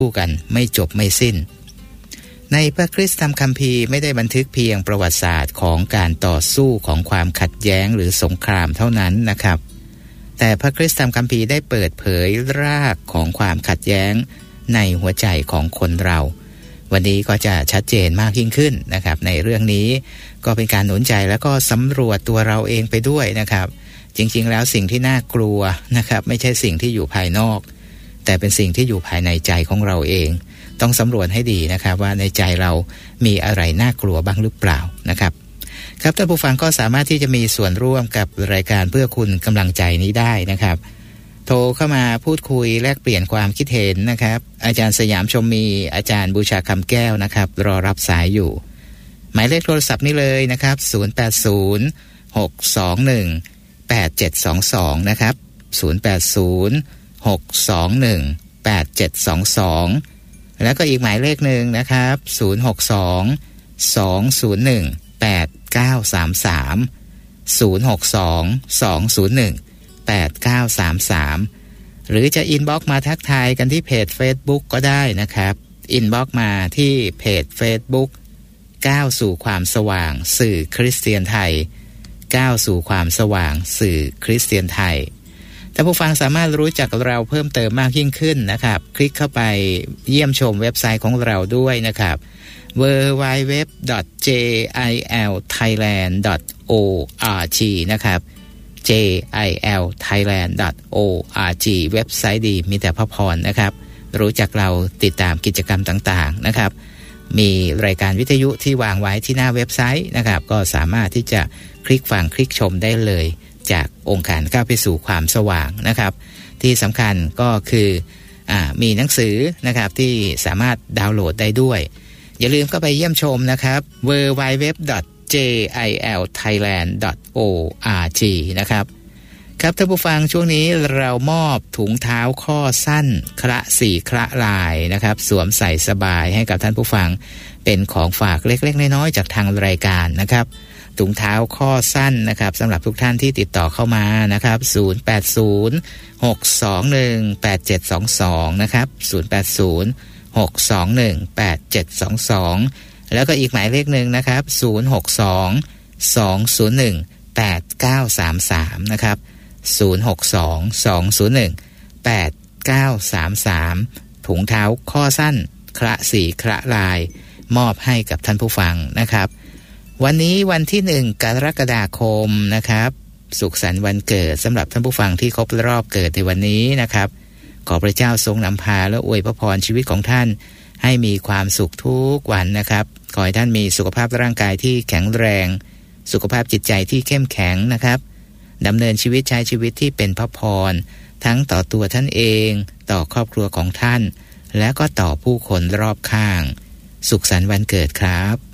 สู้กันไม่จบไม่สิ้นในพระคริสตธรรมคัมภีร์ไม่ได้บันทึกเพียงประวัติศาสตร์ของการต่อสู้ของความขัดแย้งหรือสงครามเท่านั้นนะครับแต่พระคริสตธรรมคัมภีร์ได้เปิดเผยรากของความขัดแย้งในหัวใจของคนเราวันนี้ก็จะชัดเจนมากยิ่งขึ้นนะครับในเรื่องนี้ก็เป็นการหนุนใจแล้วก็สำรวจตัวเราเองไปด้วยนะครับจริงๆแล้วสิ่งที่น่ากลัวนะครับไม่ใช่สิ่งที่อยู่ภายนอกแต่เป็นสิ่งที่อยู่ภายในใจของเราเองต้องสำรวจให้ดีนะครับว่าในใจเรามีอะไรน่ากลัวบ้างหรือเปล่านะครับครับท่านผู้ฟังก็สามารถที่จะมีส่วนร่วมกับรายการเพื่อคุณกำลังใจนี้ได้นะครับโทรเข้ามาพูดคุยแลกเปลี่ยนความคิดเห็นนะครับอาจารย์สยามชมมีอาจารย์บูชาคำแก้วนะครับรอรับสายอยู่หมายเลขโทรศัพท์นี้เลยนะครับ080-621-8722นะครับ080-621-8722แล้วก็อีกหมายเลขหนึ่งนะครับ062-201-8933 062-201-8933หรือจะอินบ็อกซ์มาทักทายกันที่เพจ Facebook ก็ได้นะครับอินบ็อกซ์มาที่เพจ Facebook ก้าวสู่ความสว่างสื่อคริสเตียนไทยก้าวสู่ความสว่างสื่อคริสเตียนไทยถ้าผู้ฟังสามารถรู้จักเราเพิ่มเติมมากยิ่งขึ้นนะครับคลิกเข้าไปเยี่ยมชมเว็บไซต์ของเราด้วยนะครับ www.jilthailand.org นะครับ jilthailand.org เว็บไซต์ดีมีแต่พระพรนะครับรู้จักเราติดตามกิจกรรมต่างๆนะครับมีรายการวิทยุที่วางไว้ที่หน้าเว็บไซต์นะครับก็สามารถที่จะคลิกฟังคลิกชมได้เลยจากองค์การก้าวไปสู่ความสว่างนะครับที่สำคัญก็คือมีหนังสือนะครับที่สามารถดาวน์โหลดได้ด้วยอย่าลืมเข้าไปเยี่ยมชมนะครับ www.jilthailand.org นะครับครับท่านผู้ฟังช่วงนี้เรามอบถุงเท้าข้อสั้นคละสี่คละลายนะครับสวมใส่สบายให้กับท่านผู้ฟังเป็นของฝากเล็กๆน้อยๆจากทางรายการนะครับถุงเท้าข้อสั้นนะครับสำหรับทุกท่านที่ติดต่อเข้ามานะครับ080-621-8722นะครับ080-621-8722แล้วก็อีกหมายเลขหนึ่งนะครับ062-201-8933นะครับ062-201-8933ถุงเท้าข้อสั้นคละสี่คละลายมอบให้กับท่านผู้ฟังนะครับวันนี้วันที่1 กรกฎาคมนะครับสุขสันต์วันเกิดสำหรับท่านผู้ฟังที่ครบรอบเกิดในวันนี้นะครับขอพระเจ้าทรงนำพาและอวยพระพรชีวิตของท่านให้มีความสุขทุกวันนะครับขอให้ท่านมีสุขภาพร่างกายที่แข็งแรงสุขภาพจิตใจที่เข้มแข็งนะครับดำเนินชีวิตใช้ชีวิตที่เป็นพระพรทั้งต่อตัวท่านเองต่อครอบครัวของท่านและก็ต่อผู้คนรอบข้างสุขสันต์วันเกิดครับ